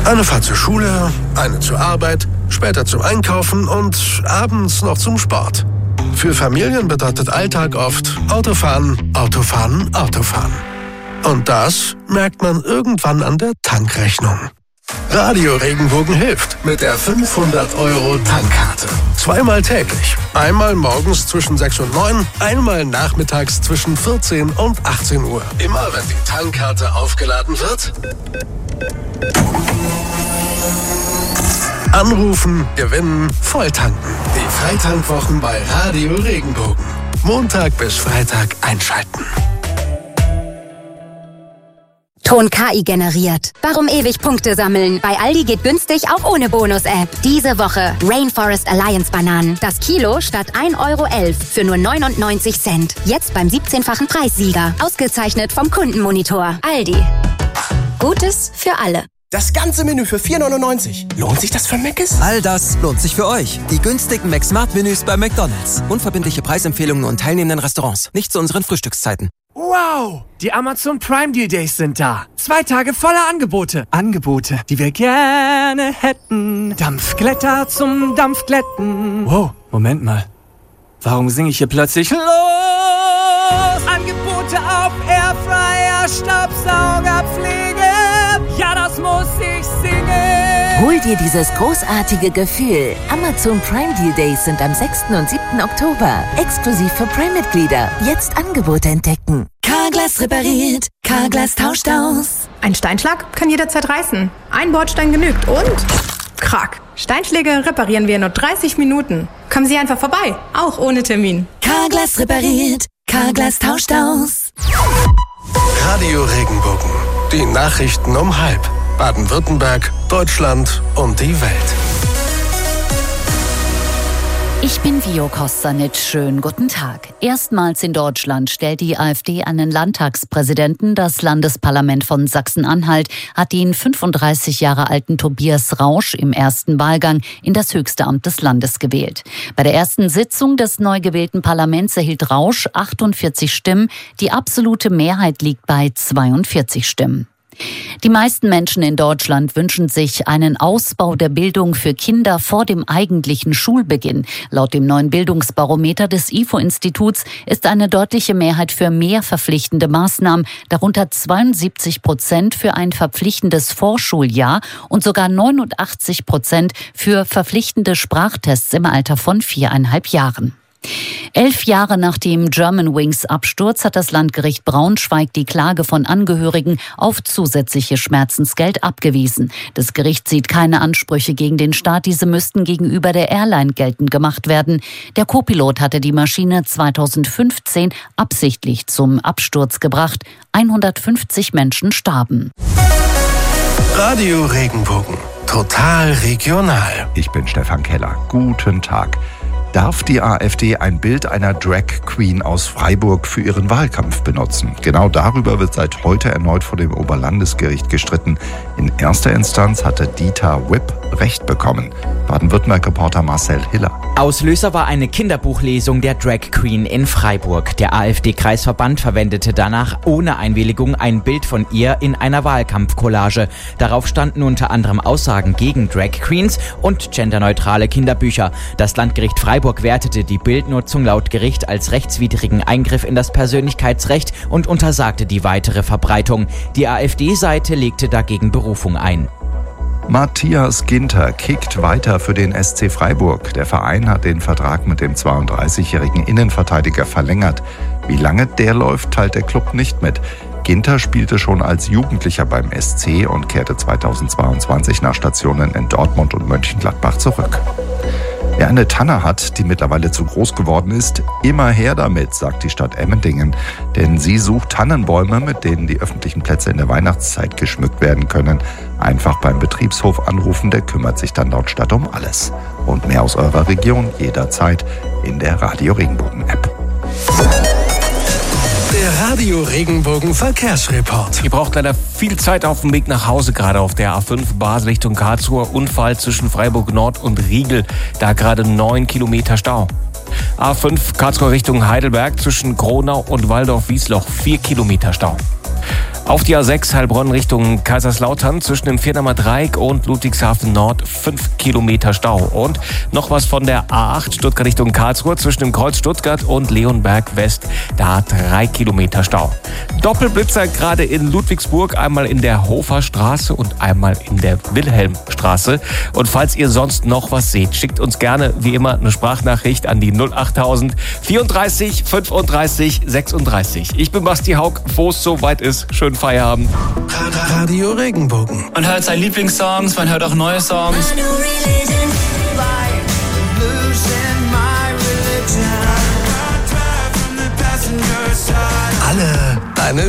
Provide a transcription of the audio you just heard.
Eine Fahrt zur Schule, eine zur Arbeit, später zum Einkaufen und abends noch zum Sport. Für Familien bedeutet Alltag oft Autofahren, Autofahren, Autofahren. Und das merkt man irgendwann an der Tankrechnung. Radio Regenbogen hilft mit der 500-Euro-Tankkarte. Zweimal täglich. Einmal morgens zwischen 6 und 9, einmal nachmittags zwischen 14 und 18 Uhr. Immer wenn die Tankkarte aufgeladen wird, anrufen, gewinnen, volltanken. Die Freitankwwochen bei Radio Regenbogen. Montag bis Freitag einschalten. Ton KI generiert. Warum ewig Punkte sammeln? Bei Aldi geht günstig auch ohne Bonus-App. Diese Woche Rainforest Alliance Bananen. Das Kilo statt 1,11 € für nur 99 Cent. Jetzt beim 17-fachen Preissieger. Ausgezeichnet vom Kundenmonitor. Aldi. Gutes für alle. Das ganze Menü für 4,99 €. Lohnt sich das für Mc's? All das lohnt sich für euch. Die günstigen McSmart-Menüs bei McDonald's. Unverbindliche Preisempfehlungen und teilnehmenden Restaurants. Nicht zu unseren Frühstückszeiten. Wow! Die Amazon Prime Deal Days sind da. 2 Tage voller Angebote. Angebote, die wir gerne hätten. Dampfglätter zum Dampfglätten. Wow, Moment mal. Warum singe ich hier plötzlich los? Angebote auf Airfryer, Staubsaugerpflege. Ja, das muss ich singen. Hol dir dieses großartige Gefühl. Amazon Prime Deal Days sind am 6. und 7. Oktober. Exklusiv für Prime-Mitglieder. Jetzt Angebote entdecken. Carglass repariert. Carglass tauscht aus. Ein Steinschlag kann jederzeit reißen. Ein Bordstein genügt und... Krack. Steinschläge reparieren wir in nur 30 Minuten. Kommen Sie einfach vorbei. Auch ohne Termin. Carglass repariert. Carglass tauscht aus. Radio Regenbogen. Die Nachrichten um 12:30. Baden-Württemberg, Deutschland und die Welt. Ich bin Vio Kostanic. Schönen guten Tag. Erstmals in Deutschland stellt die AfD einen Landtagspräsidenten. Das Landesparlament von Sachsen-Anhalt hat den 35 Jahre alten Tobias Rausch im ersten Wahlgang in das höchste Amt des Landes gewählt. Bei der ersten Sitzung des neu gewählten Parlaments erhielt Rausch 48 Stimmen. Die absolute Mehrheit liegt bei 42 Stimmen. Die meisten Menschen in Deutschland wünschen sich einen Ausbau der Bildung für Kinder vor dem eigentlichen Schulbeginn. Laut dem neuen Bildungsbarometer des IFO-Instituts ist eine deutliche Mehrheit für mehr verpflichtende Maßnahmen, darunter 72% für ein verpflichtendes Vorschuljahr und sogar 89% für verpflichtende Sprachtests im Alter von 4,5 Jahren. 11 Jahre nach dem Germanwings-Absturz hat das Landgericht Braunschweig die Klage von Angehörigen auf zusätzliche Schmerzensgeld abgewiesen. Das Gericht sieht keine Ansprüche gegen den Staat. Diese müssten gegenüber der Airline geltend gemacht werden. Der Co-Pilot hatte die Maschine 2015 absichtlich zum Absturz gebracht. 150 Menschen starben. Radio Regenbogen. Total regional. Ich bin Stefan Keller. Guten Tag. Darf die AfD ein Bild einer Drag Queen aus Freiburg für ihren Wahlkampf benutzen? Genau darüber wird seit heute erneut vor dem Oberlandesgericht gestritten. In erster Instanz hatte Dieter Wipp Recht bekommen. Baden-Württemberg-Reporter Marcel Hiller. Auslöser war eine Kinderbuchlesung der Drag Queen in Freiburg. Der AfD-Kreisverband verwendete danach ohne Einwilligung ein Bild von ihr in einer Wahlkampfcollage. Darauf standen unter anderem Aussagen gegen Drag Queens und genderneutrale Kinderbücher. Das Landgericht Freiburg wertete die Bildnutzung laut Gericht als rechtswidrigen Eingriff in das Persönlichkeitsrecht und untersagte die weitere Verbreitung. Die AfD-Seite legte dagegen Berufung ein. Matthias Ginter kickt weiter für den SC Freiburg. Der Verein hat den Vertrag mit dem 32-jährigen Innenverteidiger verlängert. Wie lange der läuft, teilt der Klub nicht mit. Ginter spielte schon als Jugendlicher beim SC und kehrte 2022 nach Stationen in Dortmund und Mönchengladbach zurück. Wer eine Tanne hat, die mittlerweile zu groß geworden ist, immer her damit, sagt die Stadt Emmendingen. Denn sie sucht Tannenbäume, mit denen die öffentlichen Plätze in der Weihnachtszeit geschmückt werden können. Einfach beim Betriebshof anrufen, der kümmert sich dann laut Stadt um alles. Und mehr aus eurer Region jederzeit in der Radio Regenbogen App. Der Radio Regenbogen Verkehrsreport. Ihr braucht leider viel Zeit auf dem Weg nach Hause, gerade auf der A5 Basel Richtung Karlsruhe. Unfall zwischen Freiburg Nord und Riegel, da gerade 9 Kilometer Stau. A5 Karlsruhe Richtung Heidelberg zwischen Gronau und Waldorf-Wiesloch, 4 Kilometer Stau. Auf die A6 Heilbronn Richtung Kaiserslautern zwischen dem Vierdamer Dreieck und Ludwigshafen Nord 5 Kilometer Stau. Und noch was von der A8 Stuttgart Richtung Karlsruhe zwischen dem Kreuz Stuttgart und Leonberg West. Da 3 Kilometer Stau. Doppelblitzer gerade in Ludwigsburg, einmal in der Hoferstraße und einmal in der Wilhelmstraße. Und falls ihr sonst noch was seht, schickt uns gerne wie immer eine Sprachnachricht an die 08000 34 35 36. Ich bin Basti Haug, wo es soweit ist. Schönen Feierabend. Radio Regenbogen. Man hört seine Lieblingssongs, man hört auch neue Songs. Alle deine